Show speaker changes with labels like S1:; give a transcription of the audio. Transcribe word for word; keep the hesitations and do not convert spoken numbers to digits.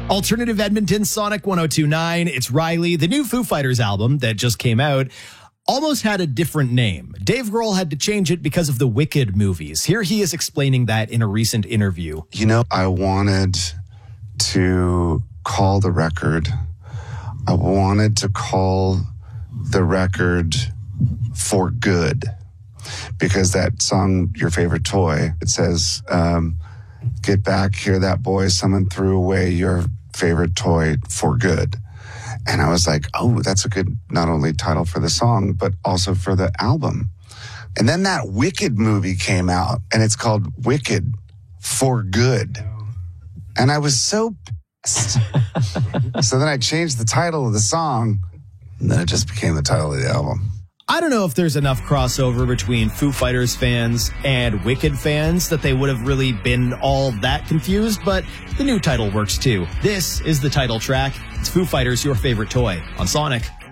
S1: Alternative Edmonton, Sonic one oh two point nine. It's Riley. The new Foo Fighters album that just came out almost had a different name. Dave Grohl had to change it because of the Wicked movies. Here he is explaining that in a recent interview.
S2: You know, I wanted to call the record, I wanted to call the record For Good, because that song, Your Favorite Toy, it says, um, get back, hear that boy, someone threw away your favorite toy for good. And I was like, oh, that's a good, not only title for the song, but also for the album. And then that Wicked movie came out, and it's called Wicked For Good. And I was so pissed. So then I changed the title of the song, and then it just became the title of the album.
S1: I don't know if there's enough crossover between Foo Fighters fans and Wicked fans that they would have really been all that confused, but the new title works too. This is the title track. It's Foo Fighters' Your Favorite Toy on Sonic.